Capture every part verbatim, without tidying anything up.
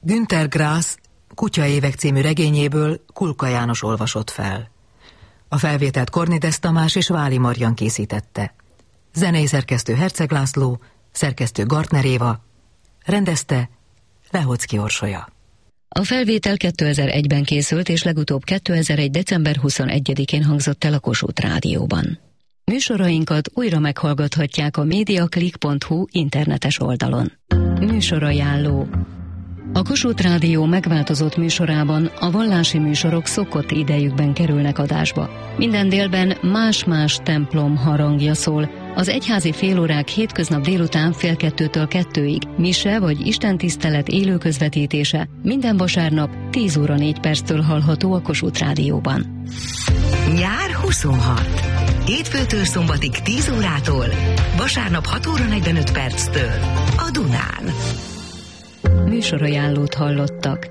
Günter Grass Kutyaévek című regényéből Kulka János olvasott fel. A felvételt Kornides Tamás és Váli Marian készítette. Zenei szerkesztő Herceg László, szerkesztő Gartner Éva, rendezte Lehocki Orsolya. A felvétel kétezer-egyben készült, és legutóbb kétezer-egy. december huszonegyedikén hangzott el a Kossuth Rádióban. Műsorainkat újra meghallgathatják a mediaclick pont hu internetes oldalon. Műsorajánló. A Kossuth Rádió megváltozott műsorában a vallási műsorok szokott idejükben kerülnek adásba. Minden délben más-más templom harangja szól. Az egyházi félórák hétköznap délután fél kettőtől kettőig, mise vagy istentisztelet élő közvetítése minden vasárnap tíz óra négy perctől hallható a Kossuth Rádióban. Nyár huszonhat. Hétfőtől szombatig tíz órától, vasárnap hat óra negyvenöt perctől a Dunán. Műsorajánlót hallottak.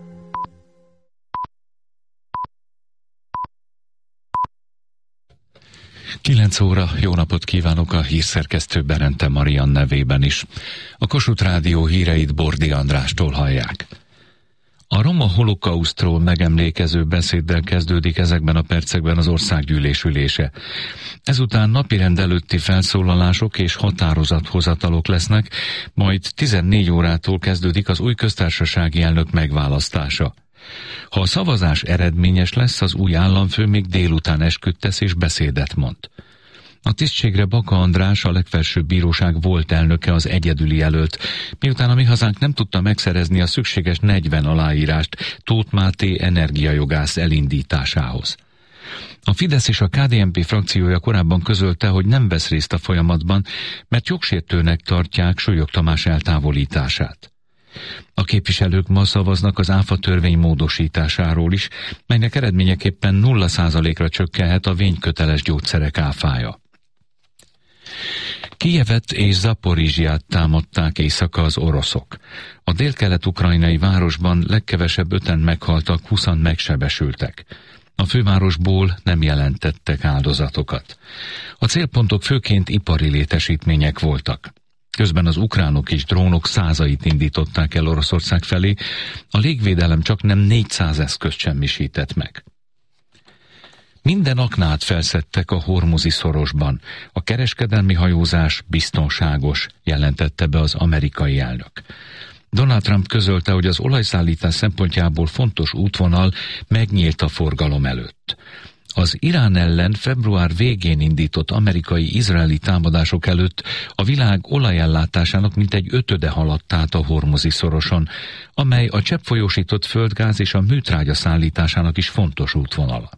kilenc óra, jó napot kívánok a hírszerkesztő Berente Marian nevében is. A Kossuth Rádió híreit Bordi Andrástól hallják. A roma holokausztról megemlékező beszéddel kezdődik ezekben a percekben az országgyűlés ülése. Ezután napirend előtti felszólalások és határozathozatalok lesznek, majd tizennégy órától kezdődik az új köztársasági elnök megválasztása. Ha a szavazás eredményes lesz, az új államfő még délután esküdt tesz és beszédet mond. A tisztségre Baka András, a legfelsőbb bíróság volt elnöke, az egyedüli jelölt, miután a mi hazánk nem tudta megszerezni a szükséges negyven aláírást Tóth Máté energiajogász elindításához. A Fidesz és a ká dé en pé frakciója korábban közölte, hogy nem vesz részt a folyamatban, mert jogsértőnek tartják Súlyog Tamás eltávolítását. A képviselők ma szavaznak az áfa törvény módosításáról is, melynek eredményeképpen nulla százalékra csökkenhet a vényköteles gyógyszerek áfája. Kijevet és Zaporizsját támadták éjszaka az oroszok. A délkelet-ukrajnai városban legkevesebb öten meghaltak, húszan megsebesültek. A fővárosból nem jelentettek áldozatokat. A célpontok főként ipari létesítmények voltak. Közben az ukránok és drónok százait indították el Oroszország felé, a légvédelem csak nem négyszáz eszközt semmisített meg. Minden aknát felszedtek a hormuzi szorosban. A kereskedelmi hajózás biztonságos, jelentette be az amerikai elnök. Donald Trump közölte, hogy az olajszállítás szempontjából fontos útvonal megnyílt a forgalom előtt. Az Irán ellen február végén indított amerikai-izraeli támadások előtt a világ olajellátásának mintegy ötöde haladt át a hormuzi szoroson, amely a cseppfolyósított földgáz és a műtrágya szállításának is fontos útvonala.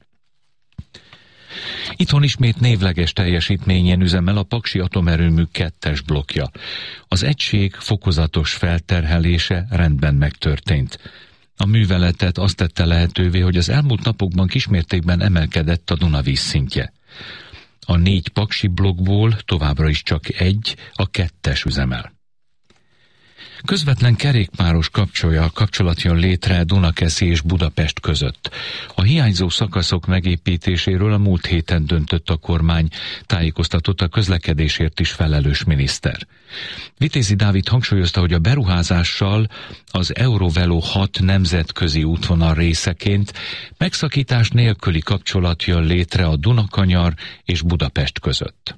Itthon ismét névleges teljesítményen üzemel a Paksi atomerőmű kettes blokkja. Az egység fokozatos felterhelése rendben megtörtént. A műveletet azt tette lehetővé, hogy az elmúlt napokban kismértékben emelkedett a Duna vízszintje. A négy paksi blokkból továbbra is csak egy, a kettes üzemel. Közvetlen kerékpáros kapcsolja, kapcsolat jön létre Dunakeszi és Budapest között. A hiányzó szakaszok megépítéséről a múlt héten döntött a kormány, tájékoztatott a közlekedésért is felelős miniszter. Vitézi Dávid hangsúlyozta, hogy a beruházással az Eurovelo hat nemzetközi útvonal részeként megszakítás nélküli kapcsolat jön létre a Dunakanyar és Budapest között.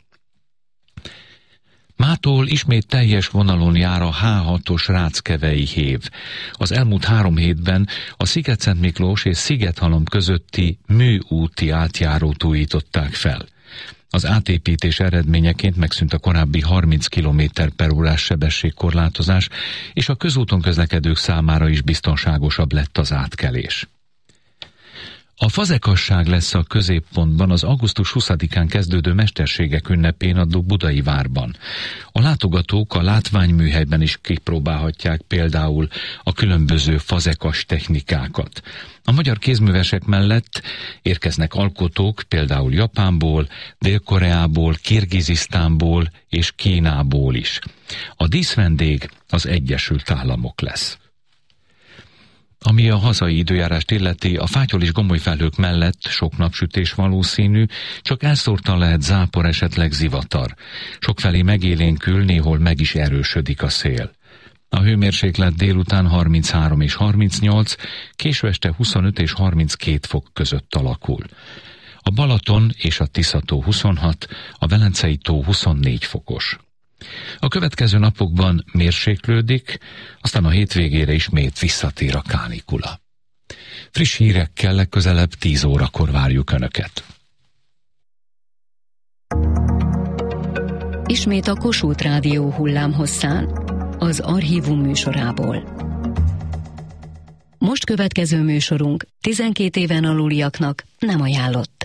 Mától ismét teljes vonalon jár a há hatos Ráckevei hév. Az elmúlt három hétben a Sziget-Szent Miklós és Szigethalom közötti műúti átjárót újították fel. Az átépítés eredményeként megszűnt a korábbi harminc kilométer per órás sebességkorlátozás, és a közúton közlekedők számára is biztonságosabb lett az átkelés. A fazekasság lesz a középpontban az augusztus huszadikán kezdődő mesterségek ünnepén a Budai Várban. A látogatók a látványműhelyben is kipróbálhatják például a különböző fazekas technikákat. A magyar kézművesek mellett érkeznek alkotók például Japánból, Dél-Koreából, Kirgizisztánból és Kínából is. A díszvendég az Egyesült Államok lesz. Ami a hazai időjárást illeti, a fátyol és gomoly felhők mellett sok napsütés valószínű, csak elszórtan lehet zápor, esetleg zivatar. Sokfelé megélénkül, néhol meg is erősödik a szél. A hőmérséklet délután harminchárom és harmincnyolc, késő este huszonöt és harminckét fok között alakul. A Balaton és a Tisza-tó huszonhat, a Velencei-tó huszonnégy fokos. A következő napokban mérséklődik, aztán a hétvégére ismét visszatér a kánikula. Friss hírekkel legközelebb tíz órakor várjuk Önöket. Ismét a Kossuth Rádió hullámhosszán, az Archívum műsorából. Most következő műsorunk tizenkét éven aluliaknak nem ajánlott.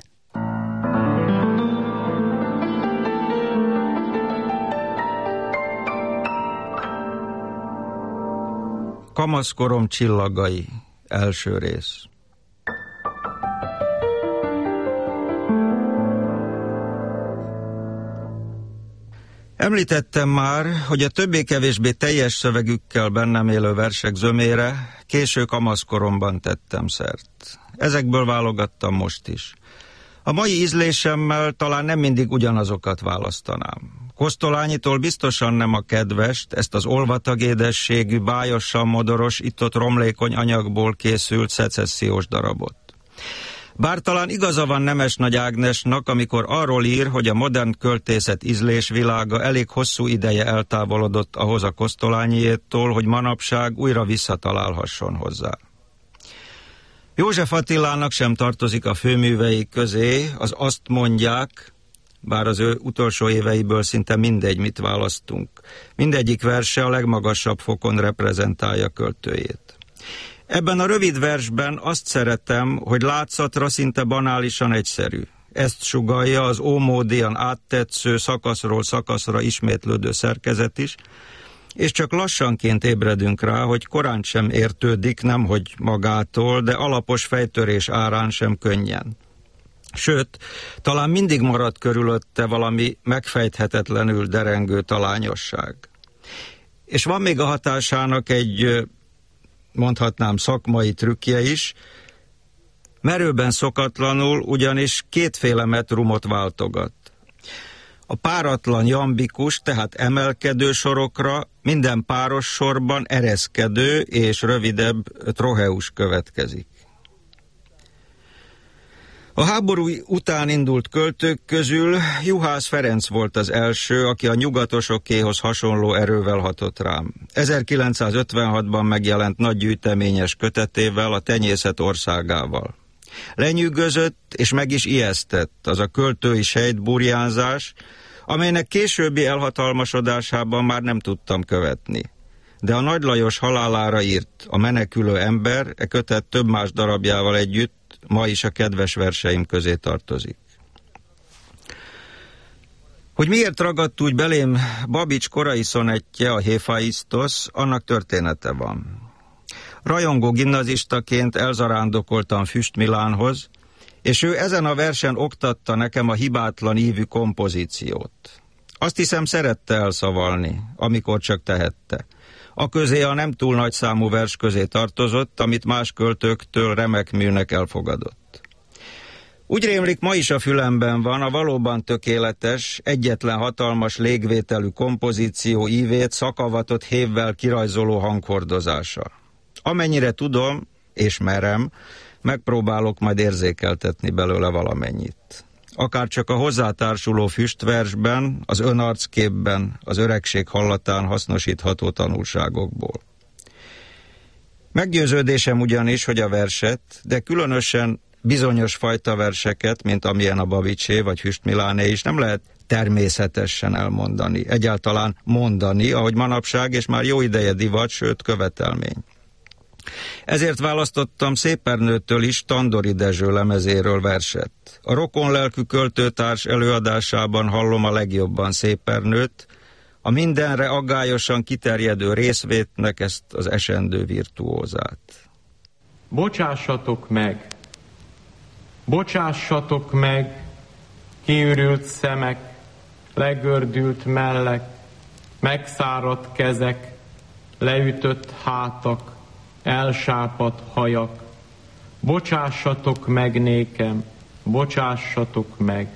Kamaszkorom csillagai, első rész. Említettem már, hogy a többé-kevésbé teljes szövegükkel bennem élő versek zömére késő kamaszkoromban tettem szert. Ezekből válogattam most is. A mai ízlésemmel talán nem mindig ugyanazokat választanám. Kosztolányitól biztosan nem a kedvest, ezt az olvatagédességű, bájosan modoros, itt-ott romlékony anyagból készült szecessziós darabot. Bár talán igaza van Nemes Nagy Ágnesnak, amikor arról ír, hogy a modern költészet ízlésvilága elég hosszú ideje eltávolodott ahhoz a Kosztolányiétól, hogy manapság újra visszatalálhasson hozzá. József Attilának sem tartozik a főművei közé, az Azt mondják, bár az ő utolsó éveiből szinte mindegy, mit választunk. Mindegyik verse a legmagasabb fokon reprezentálja költőjét. Ebben a rövid versben azt szeretem, hogy látszatra szinte banálisan egyszerű. Ezt sugallja az ómódian áttetsző, szakaszról szakaszra ismétlődő szerkezet is, és csak lassanként ébredünk rá, hogy korán sem értődik, nemhogy magától, de alapos fejtörés árán sem könnyen. Sőt, talán mindig marad körülötte valami megfejthetetlenül derengő talányosság. És van még a hatásának egy, mondhatnám, szakmai trükkje is, merőben szokatlanul, ugyanis kétféle metrumot váltogat. A páratlan jambikus, tehát emelkedő sorokra minden páros sorban ereszkedő és rövidebb trocheus következik. A háború után indult költők közül Juhász Ferenc volt az első, aki a nyugatosokéhoz hasonló erővel hatott rám. ezerkilencszázötvenhatban megjelent nagy gyűjteményes kötetével, a Tenyészet országával. Lenyűgözött és meg is ijesztett az a költői sejtburjánzás, amelynek későbbi elhatalmasodásában már nem tudtam követni. De a Nagy Lajos halálára írt A menekülő ember, e kötet több más darabjával együtt ma is a kedves verseim közé tartozik. Hogy miért ragadt úgy belém Babics korai szonettje, a Héfaisztosz, annak története van. Rajongó gimnazistaként elzarándokoltam Füst Milánhoz, és ő ezen a versen oktatta nekem a hibátlan ívű kompozíciót. Azt hiszem, szerette elszavalni, amikor csak tehette. A közé a nem túl nagy számú vers közé tartozott, amit más költőktől remek műnek elfogadott. Úgy rémlik, ma is a fülemben van a valóban tökéletes, egyetlen hatalmas légvételű kompozíció ívét szakavatott hévvel kirajzoló hanghordozása. Amennyire tudom, és merem, megpróbálok majd érzékeltetni belőle valamennyit. Akár csak a hozzátársuló füstversben, az önarcképben, az öregség hallatán hasznosítható tanulságokból. Meggyőződésem ugyanis, hogy a verset, de különösen bizonyos fajta verseket, mint amilyen a Babicsé vagy Füst Miláné is, nem lehet természetesen elmondani, egyáltalán mondani, ahogy manapság és már jó ideje divat, sőt követelmény. Ezért választottam Szépernőtől is Tandori Dezső lemezéről verset. A rokonlelkű költőtárs előadásában hallom a legjobban Szépernőt, a mindenre aggályosan kiterjedő részvétnek ezt az esendő virtuózát. Bocsássatok meg, bocsássatok meg, kiürült szemek, legördült mellek, megszáradt kezek, leütött hátak, elsápadt hajak. Bocsássatok meg nékem, bocsássatok meg.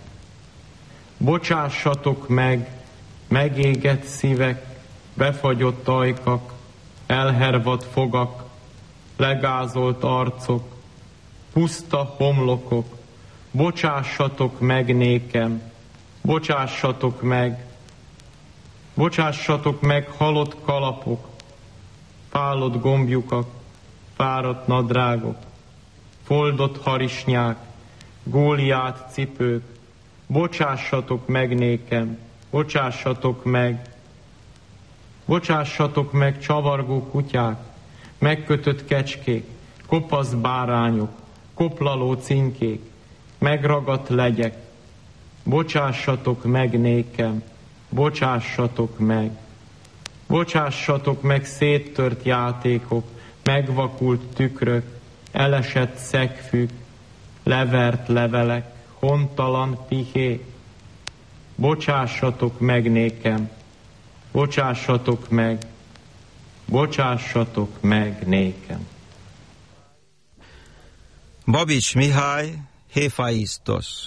Bocsássatok meg, megégett szívek, befagyott ajkak, elhervadt fogak, legázolt arcok, puszta homlokok, bocsássatok meg nékem, bocsássatok meg, bocsássatok meg halott kalapok, fálodt gombjukak, fáradt nadrágok, foldott harisnyák, Góliát cipők, bocsássatok meg nékem, bocsássatok meg, bocsássatok meg csavargó kutyák, megkötött kecskék, kopasz bárányok, koplaló cinkék, megragadt legyek, bocsássatok meg nékem, bocsássatok meg, bocsássatok meg széttört játékok, megvakult tükrök, elesett szegfűk, levert levelek, hontalan pihék, bocsássatok meg nékem, bocsássatok meg, bocsássatok meg nékem. Babics Mihály, Héfaisztosz.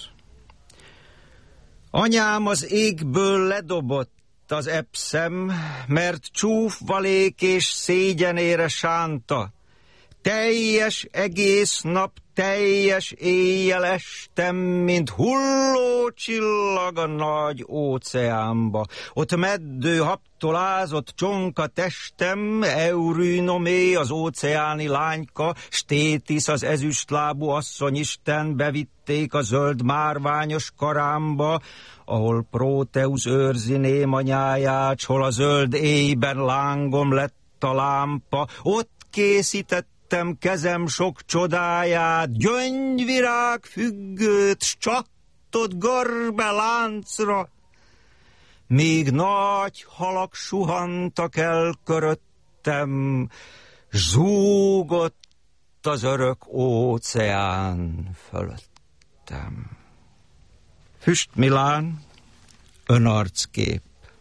Anyám az égből ledobott az epszem, mert csúfvalék és szégyenére sánta. Teljes egész nap, teljes éjjel estem, mint hulló csillag a nagy óceánba. Ott meddő haptolázott csonka testem, Eurünomé az óceáni lányka, Stétisz az ezüstlábú asszonyisten, bevitték a zöld márványos karámba, ahol Próteusz őrzi némanyáját, s hol a zöld éjben lángom lett a lámpa, ott készített kezem sok csodáját, gyöngyvirág függőt, s csattott görbe láncra, míg nagy halak suhantak el köröttem, zúgott az örök óceán fölöttem. Füst Milán, önarckép.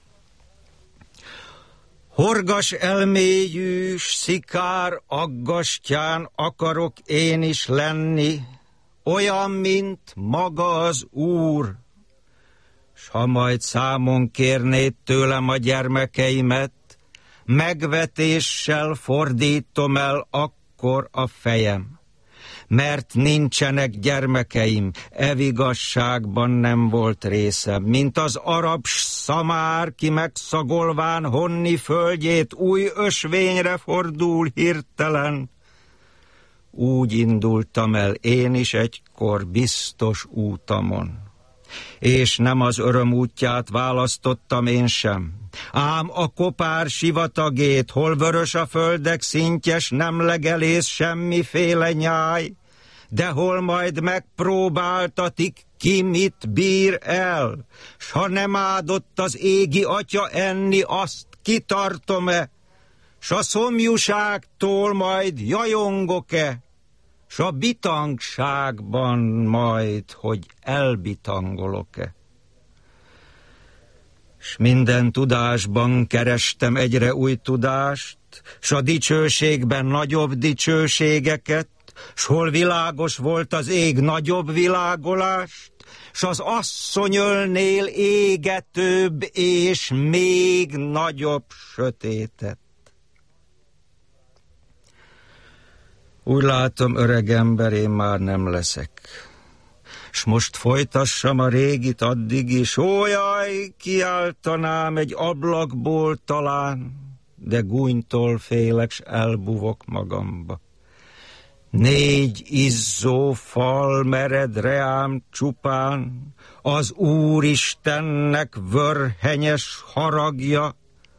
Horgas elmélyű, szikár aggastyán akarok én is lenni, olyan, mint maga az Úr. S ha majd számon kérnéd tőlem a gyermekeimet, megvetéssel fordítom el akkor a fejem. Mert nincsenek gyermekeim, evigasságban nem volt részem, mint az arab szamár, ki megszagolván honni földjét új ösvényre fordul hirtelen. Úgy indultam el én is egykor biztos útamon, és nem az öröm útját választottam én sem, ám a kopár sivatagét, hol vörös a földek szintjes, nem legelész semmiféle nyáj, de hol majd megpróbáltatik, ki mit bír el, s ha nem áldott az égi atya enni, azt kitartom-e, s a szomjúságtól majd jajongok-e, s a bitangságban majd, hogy elbitangolok-e. S minden tudásban kerestem egyre új tudást, s a dicsőségben nagyobb dicsőségeket, s hol világos volt az ég, nagyobb világolást, s az asszonyölnél égetőbb és még nagyobb sötétet. Úgy látom, öreg ember, én már nem leszek, s most folytassam a régit addig is, ó jaj, kiáltanám egy ablakból talán, de gúnytól félek, s elbúvok magamba. Négy izzó fal mered reám csupán, az Úristennek vörhenyes haragja,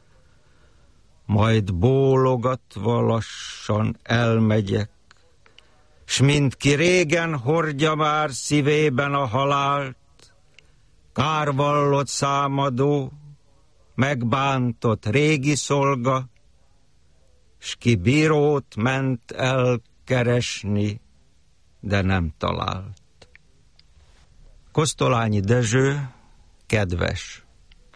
majd bólogatva lassan elmegyek, s mint ki régen hordja már szívében a halált, kárvallott számadó, megbántott régi szolga, s ki bírót ment el keresni, de nem talált. Kosztolányi Dezső, kedves.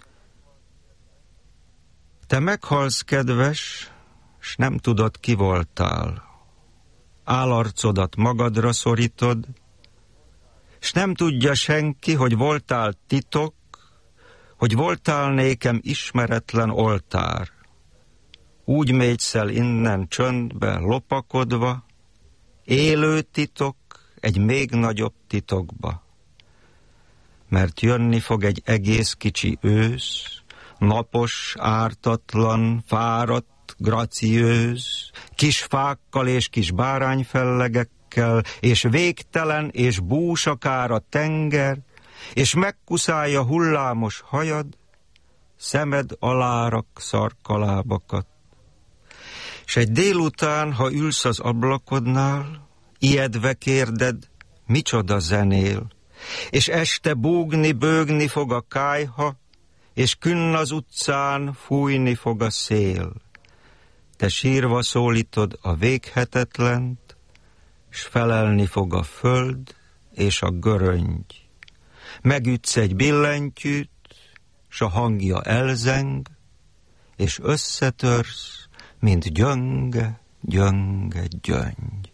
Te meghalsz, kedves, s nem tudod, ki voltál. Álarcodat magadra szorítod, s nem tudja senki, hogy voltál titok, hogy voltál nékem ismeretlen oltár. úgy mégyszel innen csöndbe lopakodva, élő titok egy még nagyobb titokba. Mert jönni fog egy egész kicsi ősz, napos, ártatlan, fáradt, graciőz, kis fákkal és kis bárányfellegekkel, és végtelen és bús akár a tenger, és megkuszálja hullámos hajad, szemed alárak szarkalábakat. S egy délután, ha ülsz az ablakodnál, ijedve kérded, micsoda zenél, és este búgni, bőgni fog a kályha, és künn az utcán fújni fog a szél. Te sírva szólítod a véghetetlent, s felelni fog a föld és a göröngy. Megütsz egy billentyűt, s a hangja elzeng, és összetörsz, mint gyönge, gyönge gyöngy.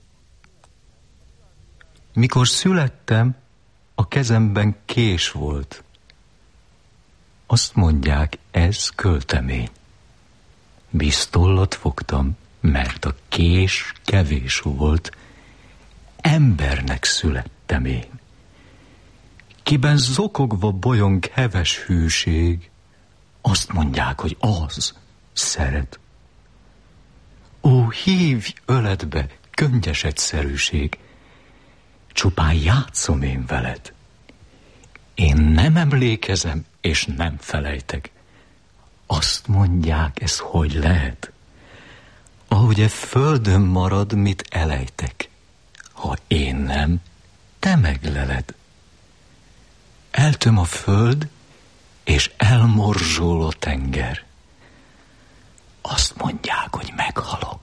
Mikor születtem, a kezemben kés volt. Azt mondják, ez költemény. Bisztollat fogtam, mert a kés kevés volt. Embernek születtem én. Kiben zokogva bolyong heves hűség, azt mondják, hogy az szeret. Ó, hívj öletbe, könnyes egyszerűség, csupán játszom én veled. Én nem emlékezem, és nem felejtek. Azt mondják, ez hogy lehet? Ahogy e földön marad, mit elejtek. Ha én nem, te megleled. Eltöm a föld, és elmorzsol a tenger. Azt mondják, hogy meghalok.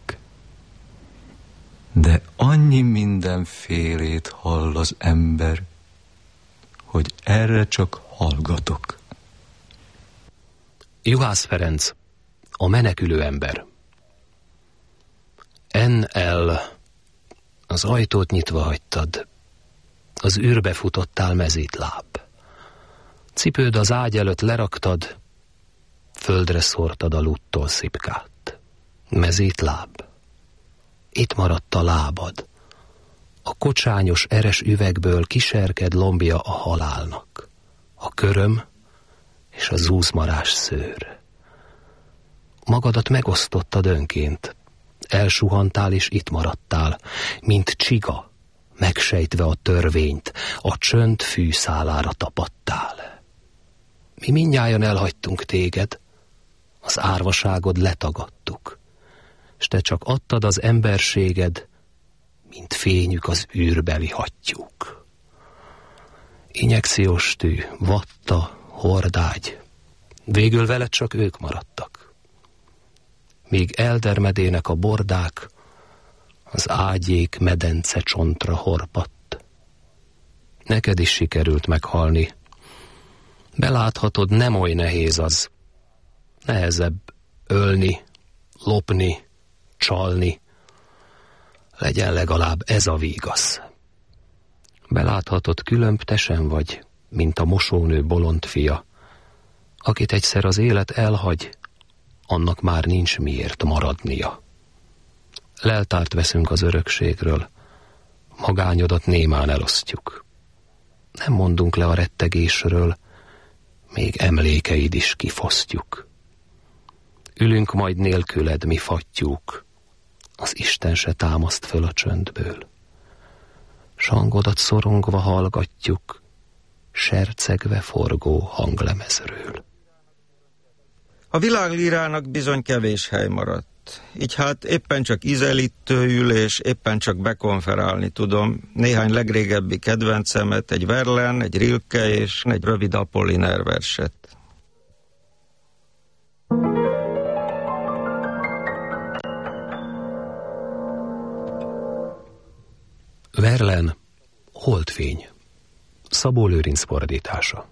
De annyi mindenfélét hall az ember, hogy erre csak hallgatok. Juhász Ferenc, a menekülő ember. en el, az ajtót nyitva hagytad, az űrbe futottál mezítláb. Cipőd az ágy előtt leraktad, földre szórtad a luttól szipkát. Mezítláb. Itt maradt a lábad. A kocsányos eres üvegből kiserked lombja a halálnak. A köröm és a zúzmarás szőr. Magadat megosztottad önként. Elsuhantál és itt maradtál, mint csiga, megsejtve a törvényt, a csönd fűszálára tapadtál. Mi mindnyájan elhagytunk téged, az árvaságod letagadtuk, s te csak adtad az emberséged, mint fényük az űrbeli hattyúk. Injekciós tű, vatta, hordágy, végül veled csak ők maradtak. Míg eldermedének a bordák, az ágyék medence csontra horpadt. Neked is sikerült meghalni. Beláthatod, nem oly nehéz az. Nehezebb ölni, lopni, csalni. Legyen legalább ez a vígasz. Beláthatod, különb te sem vagy, mint a mosónő bolond fia, akit egyszer az élet elhagy, annak már nincs miért maradnia. Leltárt veszünk az örökségről, magányodat némán elosztjuk. Nem mondunk le a rettegésről, még emlékeid is kifosztjuk. Ülünk majd nélküled, mi fattyúk, az Isten se támaszt föl a csöndből. Sangodat szorongva hallgatjuk, sercegve forgó hanglemezről. A világlírának bizony kevés hely maradt. Így hát éppen csak ízelítőül és éppen csak bekonferálni tudom néhány legrégebbi kedvencemet, egy Verlaine, egy Rilke és egy rövid Apollinaire verset. Verlaine, Holdfény, Szabó Lőrinc fordítása.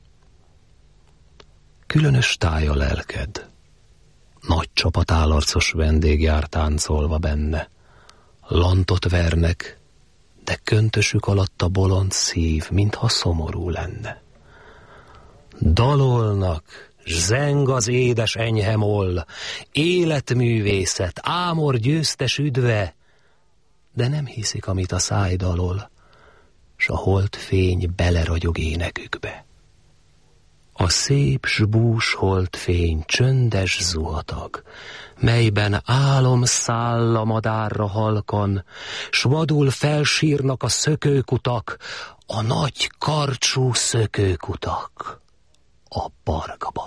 Különös táj a lelked, nagy csapat állarcos vendég jár táncolva benne. Lantot vernek, de köntösük alatt a bolond szív, mintha szomorú lenne. Dalolnak, Zseng az édes enyhe moll, életművészet, ámor győztes üdve, de nem hiszik, amit a száj dalol, s a holdfény beleragyog énekükbe. A szép s bús holdfény csöndes zuhatag, melyben álom száll a madárra halkan, s vadul felsírnak a szökőkutak, a nagy karcsú szökőkutak a Pargaban.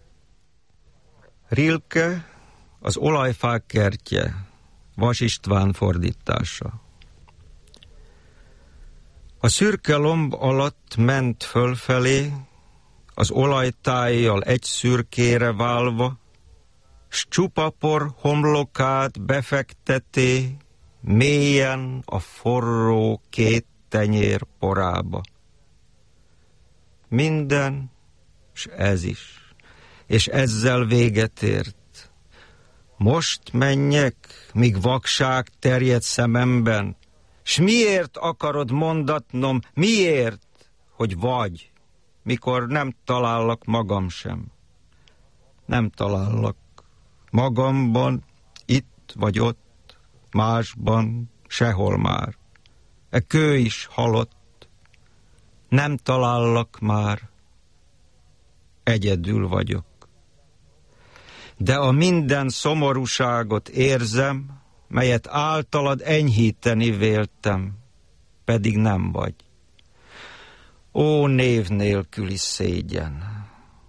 Rilke, az olajfák kertje, Vas István fordítása. A szürke lomb alatt ment fölfelé, az olajtájjal egy szürkére válva, s csupapor homlokát befekteté mélyen a forró két tenyér porába. Minden, s ez is, és ezzel véget ért. Most menjek, míg vakság terjed szememben, s miért akarod mondatnom, miért, hogy vagy, mikor nem talállak magam sem. Nem talállak magamban, itt vagy ott, másban, sehol már. E kő is halott, nem talállak már, egyedül vagyok. De a minden szomorúságot érzem, melyet általad enyhíteni véltem, pedig nem vagy. Ó, név nélküli szégyen!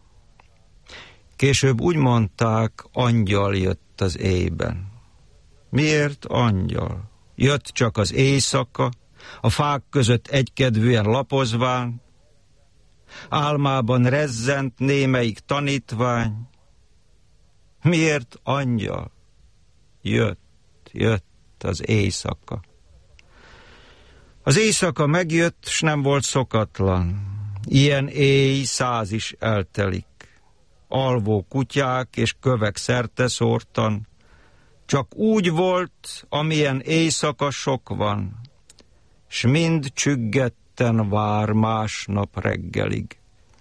Később úgy mondták, angyal jött az éjben. Miért angyal? Jött csak az éjszaka, a fák között egykedvűen lapozván, álmában rezzent némelyik tanítvány. Miért angyal? Jött, jött az éjszaka. Az éjszaka megjött, s nem volt szokatlan. Ilyen éj száz is eltelik. Alvó kutyák és kövek szerte szórtan. Csak úgy volt, amilyen éjszaka sok van, s mind csüggetten vár másnap reggelig.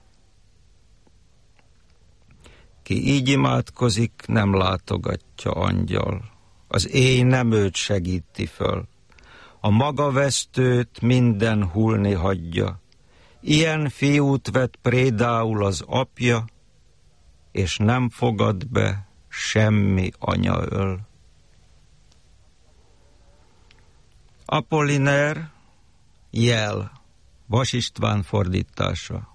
Ki így imádkozik, nem látogatja angyal. Az éj nem őt segíti föl. A maga vesztőt minden hullni hagyja. Ilyen fiút vett prédául az apja, és nem fogad be semmi anyaöl. Apolliner, jel, Vas István fordítása.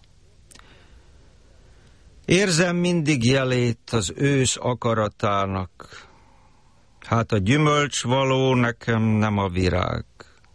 Érzem mindig jelét az ősz akaratának, hát a gyümölcs való nekem nem a virág.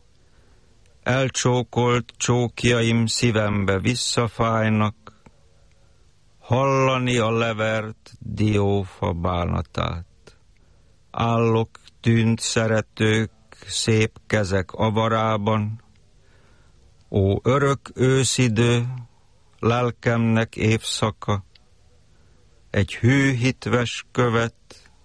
Elcsókolt csókjaim szívembe visszafájnak, hallani a levert diófa bánatát. Állok tűnt szeretők szép kezek avarában, ó örök őszidő, lelkemnek évszaka, egy hű hitves követ